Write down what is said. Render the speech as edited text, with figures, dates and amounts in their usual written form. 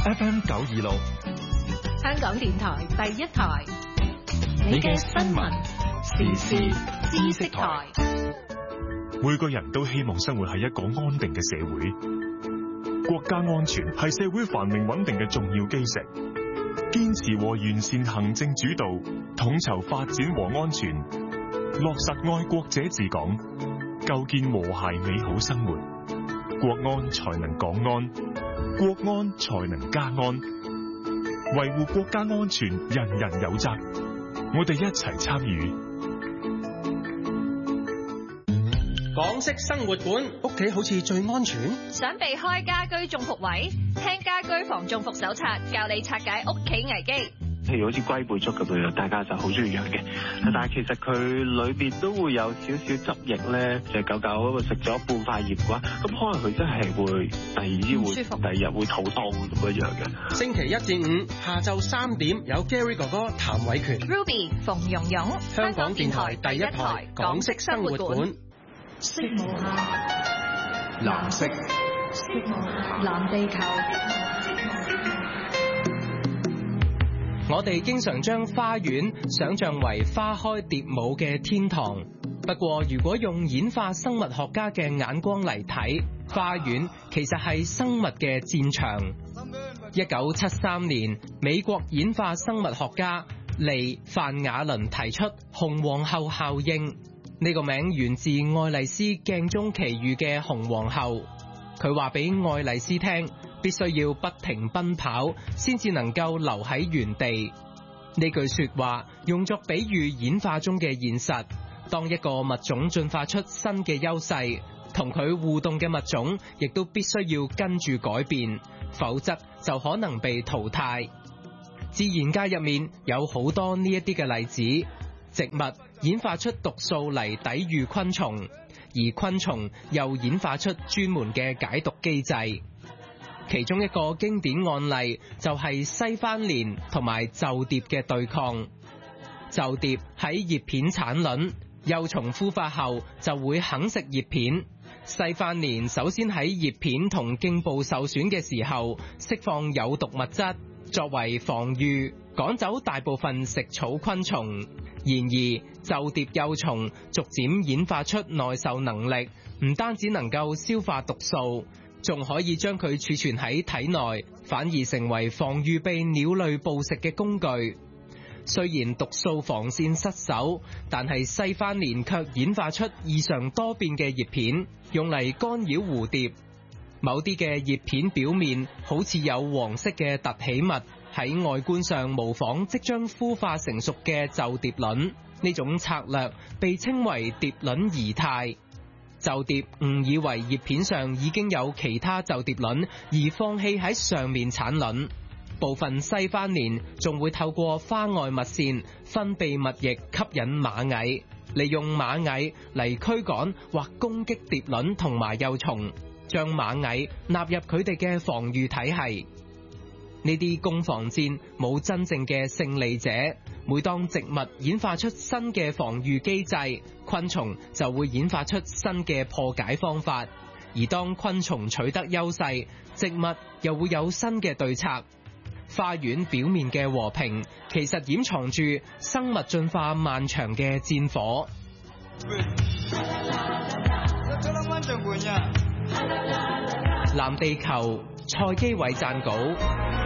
FM 926， 香港電台第一台，你嘅新聞時事知識台。 每個人都希望生活喺一個安定嘅社會，國家安全係社會繁榮穩定嘅重要基石。堅持和完善行政主導，統籌發展和安全，落實愛國者治港，構建和諧美好生活，國安才能港安，國安才能家安。維護國家安全，人人有責，我哋一齊參與。 港式生活館，屋企好似最安全。 想避開家居中伏位，聽家居防中伏手冊，教你拆解屋企危機。 譬如好似龜背竹咁樣，大家就好中意養嘅，但係其實佢裏邊都會有少少汁液咧，隻狗狗嗰個食咗半塊葉嘅話，咁可能佢真係會第二日會肚痛咁樣嘅。 星期一至五下晝3點有 Gary 哥哥譚偉權 Ruby 馮蓉蓉， 香港電台第一台港式生活館。 色無限， 藍色， 色無限，藍地球。 我哋經常將花園想像為花開蝶舞嘅天堂，不過如果用演化生物學家嘅眼光嚟睇，花園其實係生物嘅戰場。1973年，美國演化生物學家利范雅倫提出紅皇后效應。呢個名源自愛麗絲鏡中奇遇嘅紅皇后，佢話俾愛麗絲聽，必須要不停奔跑先至能夠留喺原地。呢句說話用作比喻演化中嘅現實，當一個物種進化出新嘅優勢，同佢互動嘅物種亦都必須要跟住改變，否則就可能被淘汰。自然界入面有好多呢一啲嘅例子。植物演化出毒素嚟抵禦昆蟲，而昆蟲又演化出專門嘅解毒機制。其中一個經典案例就係西番蓮同埋袖蝶嘅對抗。袖蝶喺葉片產卵，幼蟲孵化後就會啃食葉片。西番蓮首先喺葉片同莖部受損嘅時候釋放有毒物質，作為防禦，趕走大部分食草昆蟲。然而，袖蝶幼蟲逐漸演化出耐受能力，唔單止能夠消化毒素，仲可以將佢儲存喺體內，反而成為防禦被鳥類捕食嘅工具。雖然毒素防線失守，但係西番蓮卻演化出異常多變嘅葉片，用嚟干擾蝴蝶。某啲嘅葉片表面好似有黃色嘅凸起物，喺外觀上模仿即將孵化成熟嘅袖蝶卵，呢種策略被稱為蝶卵儀態。袖蝶誤以為葉片上已經有其他袖蝶卵，而放棄喺上面產卵。部分西番蓮仲會透過花外蜜腺分泌蜜液吸引螞蟻，利用螞蟻嚟驅趕或攻擊蝶卵同埋幼蟲，將螞蟻納入佢哋嘅防禦體系。呢啲攻防戰冇真正嘅勝利者，每當植物演化出新嘅防禦機制，昆蟲就會演化出新嘅破解方法。而當昆蟲取得優勢，植物又會有新嘅對策。花園表面嘅和平，其實掩藏住生物進化漫長嘅戰火。藍地球，蔡基偉撰稿。